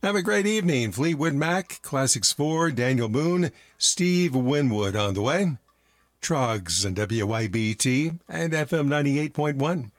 Have a great evening. Fleetwood Mac, Classics 4, Daniel Boone, Steve Winwood on the way. Trogs and WYBT and FM 98.1.